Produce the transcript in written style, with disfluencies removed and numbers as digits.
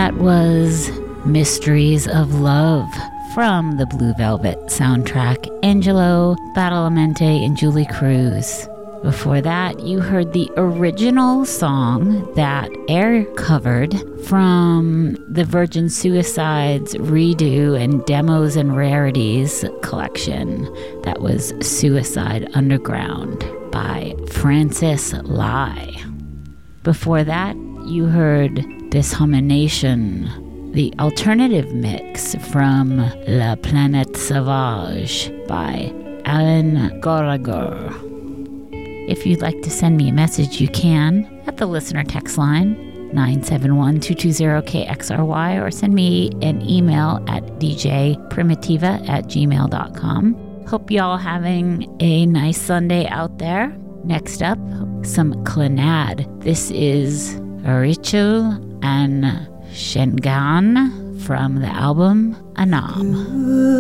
That was Mysteries of Love from the Blue Velvet soundtrack, Angelo Badalamenti and Julie Cruz. Before that, you heard the original song that Air covered from the Virgin Suicides redo and demos and rarities collection. That was Suicide Underground by Francis Lai. Before that, you heard Dishomination, the alternative mix from La Planète Sauvage by Alan Gallagher. If you'd like to send me a message, you can at the listener text line 971-220-KXRY, or send me an email at djprimitiva@gmail.com. Hope y'all having a nice Sunday out there. Next up, some Clannad. This is Rachel and Shengan from the album Anam.